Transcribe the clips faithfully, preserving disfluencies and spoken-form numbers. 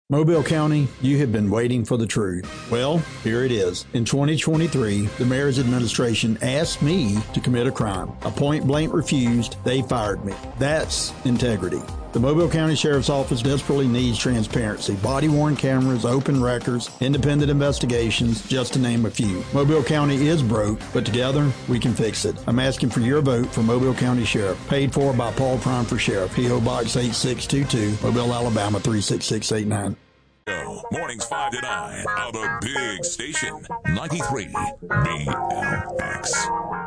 Mobile County, you have been waiting for the truth. Well, here it is. In twenty twenty-three, the mayor's administration asked me to commit a crime. I point blank refused. They fired me. That's integrity. The Mobile County Sheriff's Office desperately needs transparency. Body-worn cameras, open records, independent investigations, just to name a few. Mobile County is broke, but together we can fix it. I'm asking for your vote for Mobile County Sheriff. Paid for by Paul Prime for Sheriff. P O Box eight six two two, Mobile, Alabama three six six eight nine. Mornings five to nine on the big station, ninety-three B L X.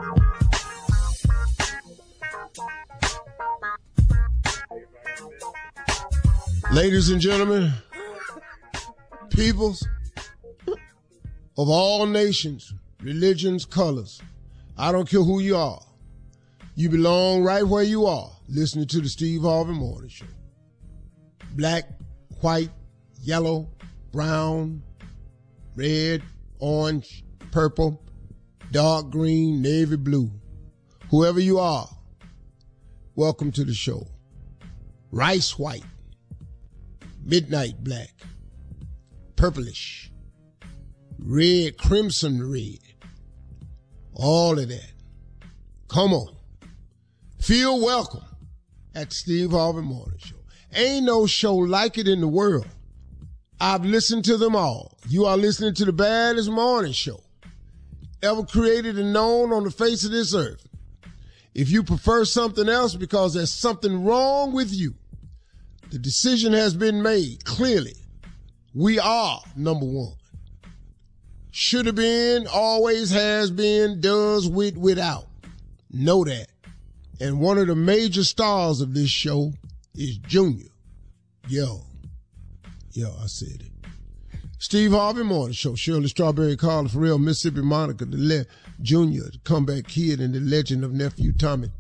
Ladies and gentlemen, peoples of all nations, religions, colors, I don't care who you are. You belong right where you are, listening to the Steve Harvey Morning Show. Black, white, yellow, brown, red, orange, purple, dark green, navy blue. Whoever you are, welcome to the show. Rice white, midnight black, purplish, red, crimson red, all of that. Come on. Feel welcome at the Steve Harvey Morning Show. Ain't no show like it in the world. I've listened to them all. You are listening to the baddest morning show ever created and known on the face of this earth. If you prefer something else because there's something wrong with you, the decision has been made clearly. We are number one. Should have been, always has been, does, with, without. Know that. And one of the major stars of this show is Junior. Yo. Yo, I said it. Steve Harvey Morning Show. Shirley Strawberry, Carla Farrell, Mississippi Monica, the le- Junior, the comeback kid, and the legend of Nephew Tommy.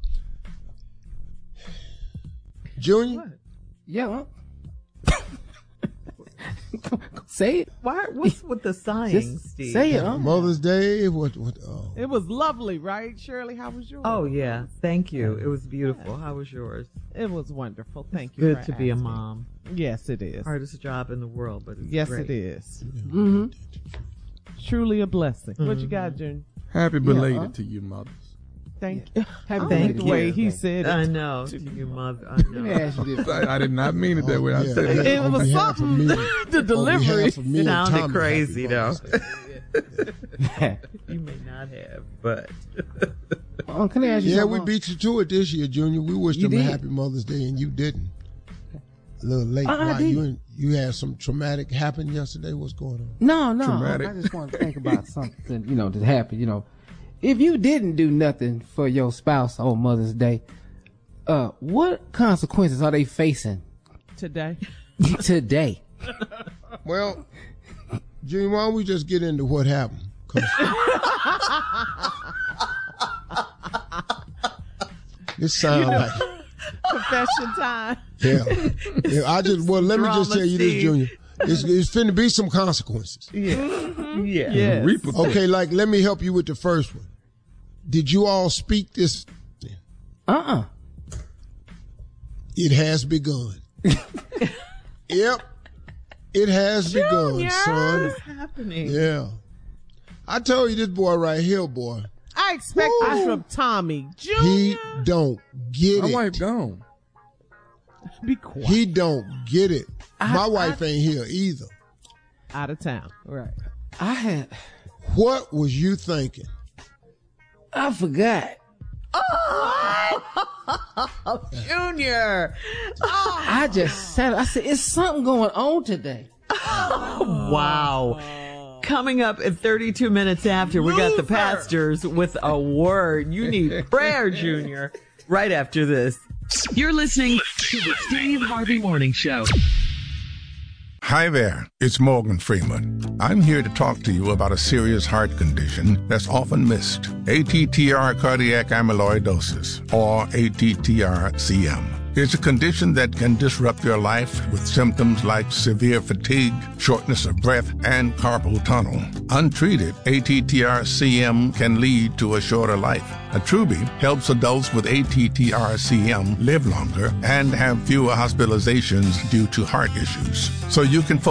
Junior? What? Yeah. Say it. Why? What's with the sighing, Steve? Say it. Huh? Mother's Day. What? What? Oh. It was lovely, right, Shirley? How was yours? Oh yeah, thank you. It was beautiful. How was yours? It was wonderful. Thank you. Good for to be a asking. mom. Yes, it is. Hardest job in the world, but it's yes, great. it is. Mm-hmm. Truly a blessing. Mm-hmm. What you got, Junior? Happy belated Yeah, huh? to you, mothers. Thank Yeah. you. Happy I Thank like the way you. he said it. I know. To your mother. I Let me know. ask you this. I, I did not mean it that Oh, way. I yeah. said it. It On was behalf of something. me- The on delivery behalf of me and Sounded Tommy, crazy, happy though. Mother's Day. You may not have, but Oh, can I ask you Yeah, something? we beat you to it this year, Junior. We wished You them a did. happy Mother's Day, and you didn't. A little late. Uh-uh, I Why, you, didn't. you had some traumatic happen yesterday? What's going on? No, no. Traumatic. I just want to think about something, you know, that happened. You know, if you didn't do nothing for your spouse on Mother's Day, uh, what consequences are they facing Today. today? Well, Junior, why don't we just get into what happened? 'Cause this sounds like Confession time. yeah. yeah. I just well, let me just Drama, tell you this, Steve. Junior. It's, it's finna be some consequences. yeah. Yes. Reaper. Okay, like let me help you with the first one. Did you all speak this? Uh-uh. It has begun. Yep. It has begun, son. What's happening? Yeah. I told you this boy right here, boy. I expect Woo. this from Tommy. Junior. He don't get My it. wife gone. Be quiet. He don't get it. My wife ain't here either. Out of town. Right. I had, What was you thinking? I forgot. Junior. I just said, I said, it's something going on today. Wow. Coming up at thirty-two minutes after, we got the pastors with a word. You need prayer, Junior. Right after this. You're listening to the Steve Harvey Morning Show. Hi there, it's Morgan Freeman. I'm here to talk to you about a serious heart condition that's often missed. A T T R cardiac amyloidosis, or A T T R C M. It's a condition that can disrupt your life with symptoms like severe fatigue, shortness of breath, and carpal tunnel. Untreated, A T T R C M can lead to a shorter life. Attruby helps adults with A T T R C M live longer and have fewer hospitalizations due to heart issues. So you can